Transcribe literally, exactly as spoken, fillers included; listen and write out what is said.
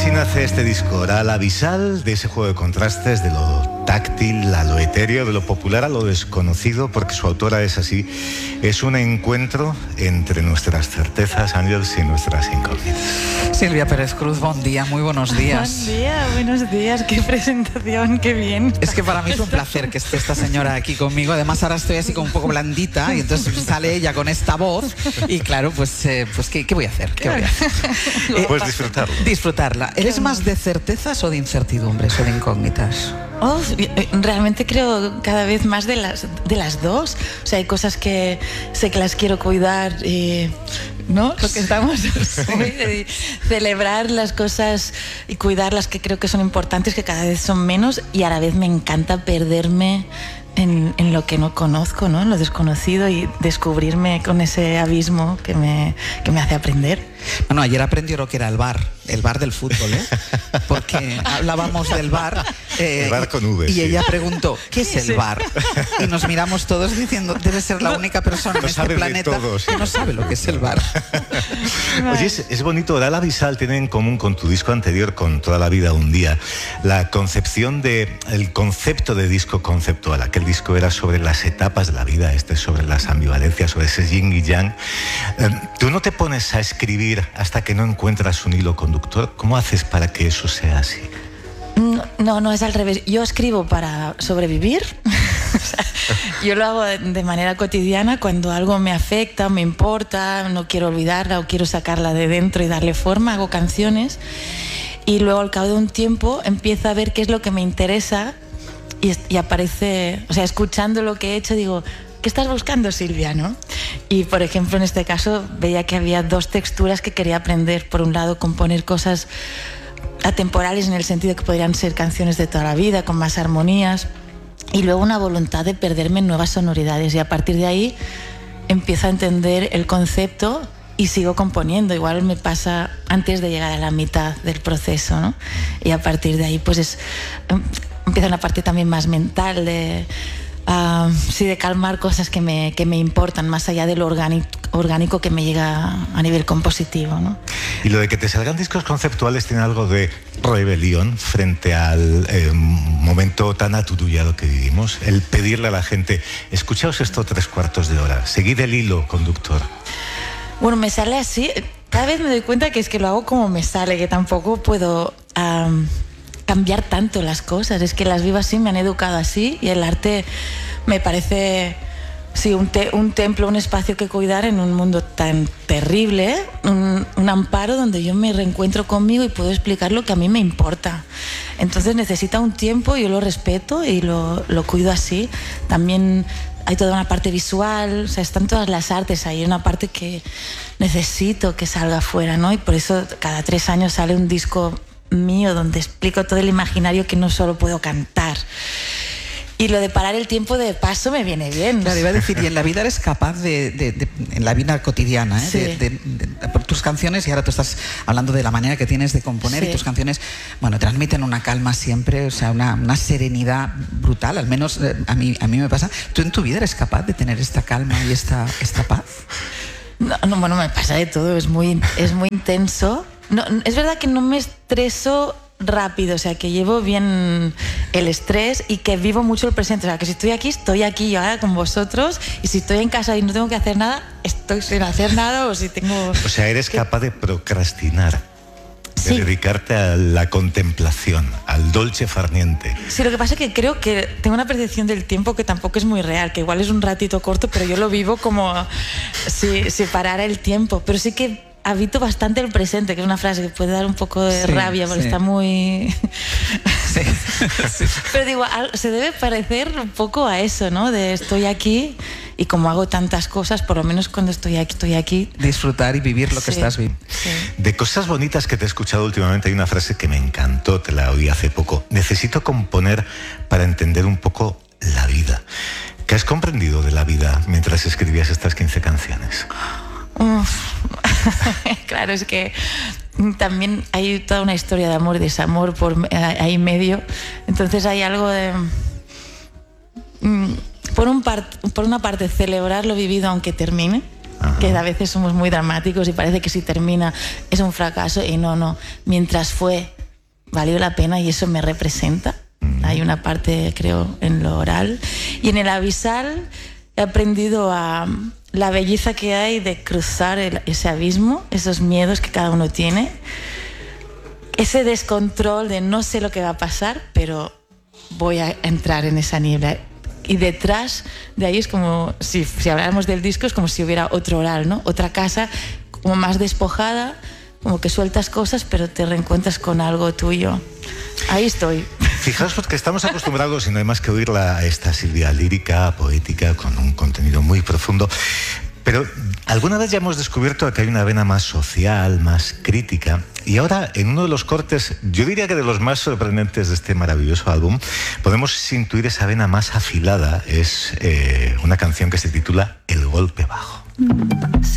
así nace este disco, Oral Abisal, de ese juego de contrastes, de lo táctil a lo etéreo, de lo popular a lo desconocido, porque su autora es así. Es un encuentro entre nuestras certezas, Àngels, y nuestras incógnitas. Silvia Pérez Cruz, buen día, muy buenos días. Buen día, buenos días, qué presentación, qué bien. Es que para mí es un placer que esté esta señora aquí conmigo. Además ahora estoy así como un poco blandita y entonces sale ella con esta voz y claro, pues, eh, pues ¿qué, ¿qué voy a hacer? ¿Qué voy a hacer? Eh, Puedes disfrutarlo. Disfrutarla. ¿Eres más de certezas o de incertidumbres o de incógnitas? Oh, realmente creo cada vez más de las, de las dos. O sea, hay cosas que sé que las quiero cuidar y, ¿no? Lo que estamos sí, de celebrar las cosas y cuidar las que creo que son importantes, que cada vez son menos, y a la vez me encanta perderme en, en lo que no conozco, ¿no? En lo desconocido, y descubrirme con ese abismo que me, que me hace aprender. Bueno, ayer aprendió lo que era el bar, el bar del fútbol, ¿eh? Porque hablábamos del bar. Eh, el bar con V. Y sí. ella preguntó, ¿qué es el bar? Y nos miramos todos diciendo, debe ser la única persona en este planeta todos, que no sabe lo que es el bar. Oye, es, es bonito. Oral Abisal tiene en común con tu disco anterior, con Toda la vida un día, la concepción de, el concepto de disco conceptual. Aquel disco era sobre las etapas de la vida, este sobre las ambivalencias, sobre ese yin y yang. Eh, ¿Tú no te pones a escribir hasta que no encuentras un hilo conductor? ¿Cómo haces para que eso sea así? No, no, no, es al revés. Yo escribo para sobrevivir. O sea, yo lo hago de manera cotidiana cuando algo me afecta, me importa, no quiero olvidarla o quiero sacarla de dentro y darle forma, hago canciones. Y luego al cabo de un tiempo empiezo a ver qué es lo que me interesa y, y aparece, o sea, escuchando lo que he hecho digo, ¿qué estás buscando, Silvia, no? Y, por ejemplo, en este caso veía que había dos texturas que quería aprender. Por un lado, componer cosas atemporales en el sentido que podrían ser canciones de toda la vida, con más armonías. Y luego una voluntad de perderme en nuevas sonoridades. Y a partir de ahí empiezo a entender el concepto y sigo componiendo. Igual me pasa antes de llegar a la mitad del proceso, ¿no? Y a partir de ahí, pues es, empieza una parte también más mental de... Uh, sí, de calmar cosas que me, que me importan, más allá de lo orgánico, orgánico que me llega a nivel compositivo, ¿no? Y lo de que te salgan discos conceptuales tiene algo de rebelión frente al eh, momento tan aturullado que vivimos. El pedirle a la gente, escuchaos esto tres cuartos de hora, seguid el hilo conductor. Bueno, me sale así. Cada vez me doy cuenta que es que lo hago como me sale, que tampoco puedo... Um, cambiar tanto las cosas, es que las vivo así, me han educado así, y el arte me parece sí, un, te, un templo, un espacio que cuidar en un mundo tan terrible, un, un amparo donde yo me reencuentro conmigo y puedo explicar lo que a mí me importa. Entonces necesita un tiempo, yo lo respeto y lo, lo cuido así. También hay toda una parte visual, o sea, están todas las artes, hay una parte que necesito que salga afuera, ¿no? Y por eso cada tres años sale un disco mío donde explico todo el imaginario que no solo puedo cantar. Y lo de parar el tiempo de paso me viene bien. Claro, iba a decir, y en la vida eres capaz de, de, de en la vida cotidiana, ¿eh? Sí. de, de, de, de, por tus canciones, y ahora tú estás hablando de la manera que tienes de componer, sí. Y tus canciones, bueno, transmiten una calma siempre, o sea, una, una serenidad brutal, al menos eh, a mí, a mí me pasa. ¿Tú en tu vida eres capaz de tener esta calma y esta, esta paz? No, no, bueno, me pasa de todo, es muy, es muy intenso. No, es verdad que no me estreso rápido, o sea, que llevo bien el estrés y que vivo mucho el presente. O sea, que si estoy aquí, estoy aquí yo ahora con vosotros, y si estoy en casa y no tengo que hacer nada, estoy sin hacer nada, o si tengo... O sea, eres que... capaz de procrastinar, de sí. dedicarte a la contemplación, al dolce far niente. Sí, lo que pasa es que creo que tengo una percepción del tiempo que tampoco es muy real, que igual es un ratito corto, pero yo lo vivo como si, si parara el tiempo. Pero sí que habito bastante el presente, que es una frase que puede dar un poco de sí, rabia porque sí. Está muy... Sí. Sí. Pero digo, se debe parecer un poco a eso, ¿no? De estoy aquí y como hago tantas cosas, por lo menos cuando estoy aquí, estoy aquí. Disfrutar y vivir lo que sí. estás viviendo. Sí. De cosas bonitas que te he escuchado últimamente hay una frase que me encantó, te la oí hace poco. Necesito componer para entender un poco la vida. ¿Qué has comprendido de la vida mientras escribías estas quince canciones? Uf. Claro, es que también hay toda una historia de amor y desamor por ahí medio. Entonces hay algo de... Por, un par, por una parte, celebrar lo vivido aunque termine. Ajá. Que a veces somos muy dramáticos y parece que si termina es un fracaso, y no, no. Mientras fue, valió la pena y eso me representa. Mm. Hay una parte, creo, en lo oral. Y en el abisal he aprendido a la belleza que hay de cruzar el, ese abismo, esos miedos que cada uno tiene, ese descontrol de no sé lo que va a pasar, pero voy a entrar en esa niebla. Y detrás de ahí es como, si, si habláramos del disco, es como si hubiera otro oral, ¿no? Otra casa como más despojada, como que sueltas cosas, pero te reencuentras con algo tuyo. Ahí estoy. Fijaos, porque estamos acostumbrados, y no hay más que oírla, a esta Silvia lírica, poética, con un contenido muy profundo. Pero alguna vez ya hemos descubierto que hay una vena más social, más crítica. Y ahora, en uno de los cortes, yo diría que de los más sorprendentes de este maravilloso álbum, podemos intuir esa vena más afilada. Es eh, una canción que se titula El golpe bajo.